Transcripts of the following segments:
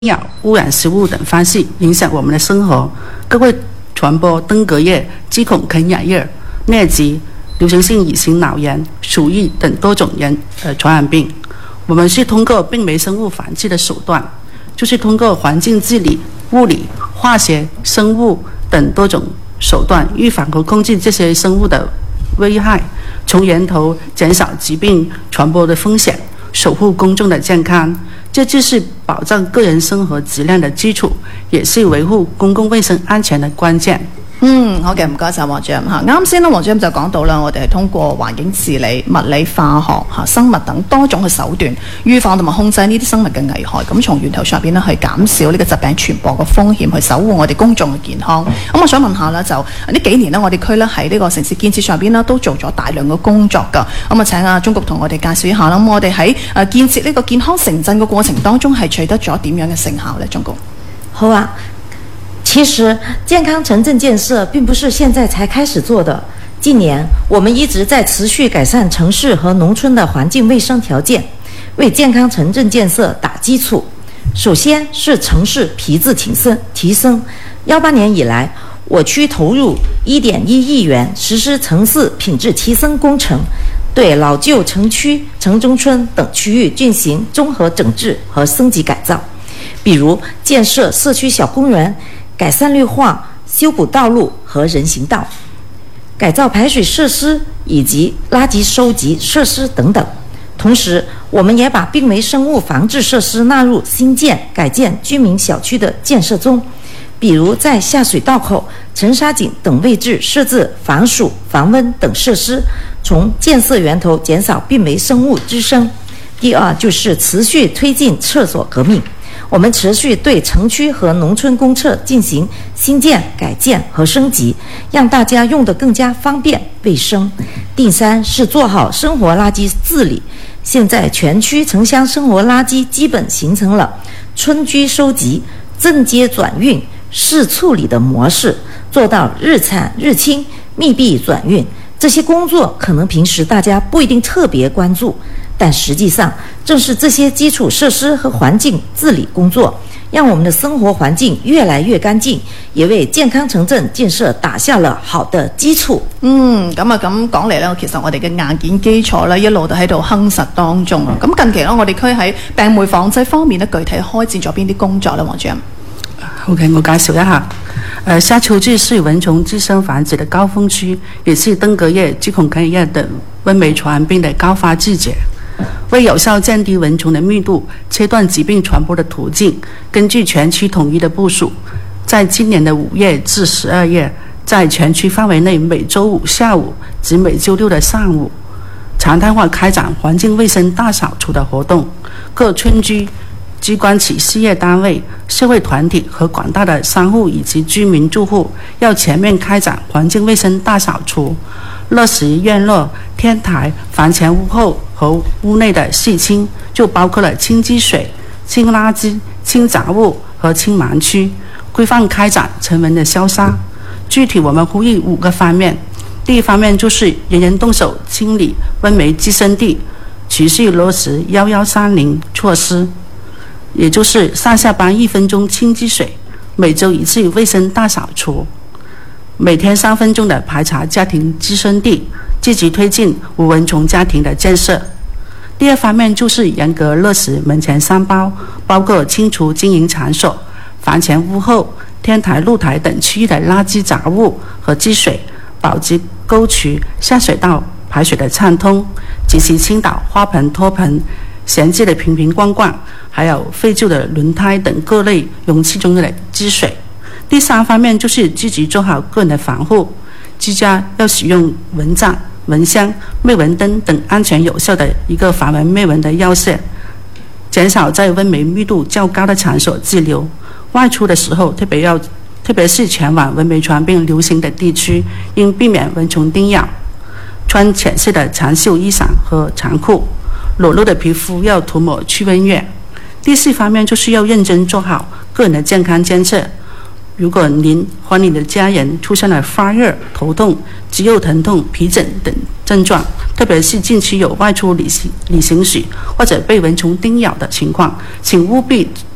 药、污染食物等方式影响我们的生活，更会传播登革热、鸡孔啃咬热、疟疾、流行性乙型脑炎、鼠疫等多种传染病。我们是通过病媒生物防治的手段，就是通过环境治理、物理、化学、生物等多种手段预防和控制这些生物的危害，从源头减少疾病传播的风险，守护公众的健康。这就是保障个人生活質量的基礎，也是維護公共衛生安全的關鍵。 好嘅，唔該晒黃主任嚇。啱先咧，黃主任就講到啦，我哋係通過環境治理、物理、化學嚇、生物等多種嘅手段，預防同埋控制呢啲生物嘅危害，咁從源頭上邊咧去減少呢個疾病傳播嘅風險，去守護我哋公眾嘅健康。咁我想問下啦，就呢幾年咧，我哋區咧喺呢個城市建設上邊咧都做咗大量嘅工作㗎。咁啊，請鍾局同我哋介紹一下啦。咁我哋喺建設呢個健康城鎮嘅過程當中係取得咗點樣嘅成效呢？鍾局。 好啊。其實健康城鎮建設並不是現在才開始做的，近年我們一直在持續改善城市和農村的環境衛生條件，為健康城鎮建設打基礎。首先是城市皮質提升，18年以來，我區投入1.1億元實施城市品質提升工程，對老舊城區、城中村等區域進行綜合整治和升級改造，比如建設社區小公園，改善綠化、修補道路和人行道，改造排水設施以及垃圾收集設施等等。同時，我們也把病媒生物防治設施納入新建、改建居民小區的建設中，比如在下水道口、沉沙井等位置設置防暑、防蚊等設施，從建設源頭減少病媒生物滋生。第二，就是持續推進廁所革命。我們持續對城區和農村公廁進行新建、改建和升級，讓大家用得更加方便衛生。第三是做好生活垃圾治理，現在全區城鄉生活垃圾基本形成了村居收集、鎮街轉運、市處理的模式，做到日產日清、密閉轉運。這些工作可能平時大家不一定特別關注，但實際上正是這些基礎設施和環境治理工作，讓我們的生活環境越來越乾淨，也為健康城鎮建設打下了好的基礎。 咁講嚟咧，其實我哋嘅硬件基礎咧一路都喺度夯實當中啊。咁近期咧，我哋區喺病媒防治方面咧，具體開展咗邊啲工作咧，黃主任 ？OK， 我介紹一下。夏秋季是蚊蟲滋生繁殖的高峰區，也是登革熱、雞孔啃咬等蚊媒傳染病的高發季節。為有效降低蚊蟲的密度，切斷疾病傳播的途徑，根據全區統一的部署，在今年的5月至12月，在全區範圍內每週5下午及每週6的上午，常態化開展環境衛生大掃除的活動。各村居、機關企事業單位、社會團體和廣大的商戶以及居民住戶要全面開展環境衛生大掃除，落實院落、天台、房前屋後和屋內的細清，就包括了清積水、清垃圾、清雜物和清盲區，規範開展塵蚊的消殺。具體我們呼籲5個方面。第一方面就是人人動手清理蚊媒滋生地，持續落實1130措施，也就是上下班1分鐘清積水，每週1次衛生大掃除，每天3分鐘的排查家庭滋生地，積極推進無蚊蟲家庭的建設。第二方面就是嚴格落實門前三包，包括清除經營場所、房前屋後、天台、露台等區域的垃圾雜物和積水，保持溝渠、下水道排水的暢通，及時清倒花盆、托盆、閒置的瓶瓶罐罐，還有廢舊的輪胎等各類容器中的積水。第三方面就是積極做好個人的防護，居家要使用蚊帳、蚊香、滅蚊燈等安全有效的一個防蚊滅蚊的藥械，減少在蚊媒密度較高的場所滯留。外出的時候，特別是前往蚊媒傳染病流行的地區，應避免蚊蟲叮咬。穿淺色的長袖衣裳和長褲，裸露的皮膚要塗抹驅蚊液。第四方面就是要認真做好個人的健康監測。如果您或你的家人出現了發熱、頭痛、肌肉疼痛、皮疹等症狀，特別是近期有外出旅行時或者被蚊蟲叮咬的情況，請務必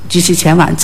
及其前往